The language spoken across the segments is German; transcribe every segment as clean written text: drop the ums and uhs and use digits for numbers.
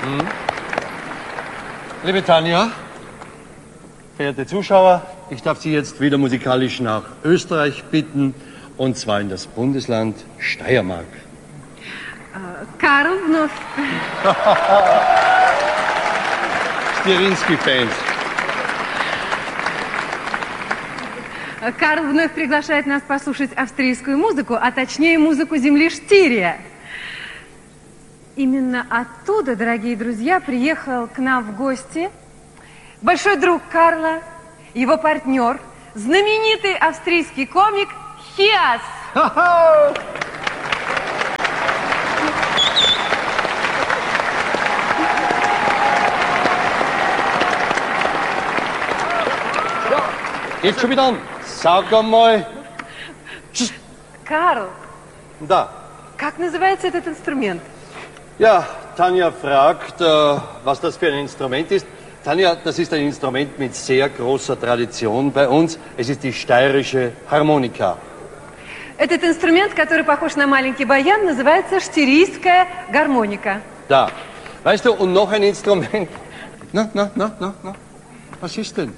Liebe Tanja, verehrte Zuschauer, ich darf Sie jetzt wieder musikalisch nach Österreich bitten, und zwar in das Bundesland Steiermark. Карл вновь... Sterinski-Fans. Карл вновь приглашает нас послушать австрийскую музыку, а точнее музыку земли Штирия. Именно оттуда, дорогие друзья, приехал к нам в гости большой друг Карла, его партнер, знаменитый австрийский комик Хиас. Geht schon wieder an. Sag einmal. Карл, Da. как называется этот инструмент? Ja, Tanja fragt, was das für ein Instrument ist. Tanja, das ist ein Instrument mit sehr großer Tradition bei uns. Es ist die steirische Harmonika. Этот инструмент, который похож на маленький баян, называется штирийская гармоника. Da. Weißt du, und noch ein Instrument. Na. Was ist denn?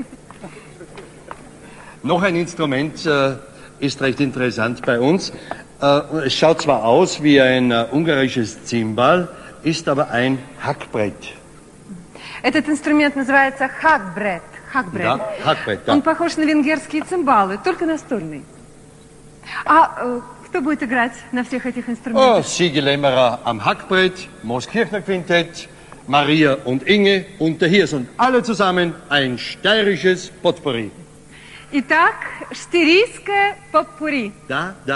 Noch ein Instrument ist recht interessant bei uns. Es schaut zwar aus wie ein ungarisches Zimbal, ist aber ein Hackbrett. Этот инструмент называется хакбрет. Да, Hackbrett, Он да. похож на венгерские цимбалы, только настольный. А кто будет играть на всех этих Oh, инструментах? Sigi Lämmerer am Hackbrett, Mooskirchner Quintett, Maria und Inge und der Hirs und alle zusammen ein steirisches Potpourri. Итак, штирийское поппури. Da.